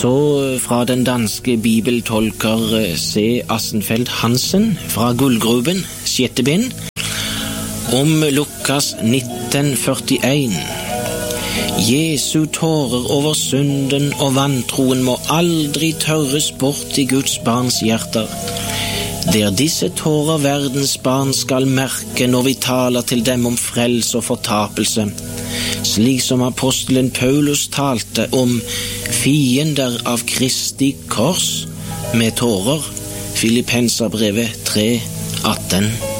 Så fra den danske bibeltolker C. Assenfeldt Hansen fra Gullgruben, 6. bind, om Lukas 19:41. Jesu tårer over synden og vantroen må aldri tørres bort i Guds barns hjerter. Det er disse tårer verdens barn skal merke når vi taler til dem om frelse og fortapelse, slik som apostelen Paulus talte om fiender av Kristi kors med tårer. Filippenserbrevet 3:18.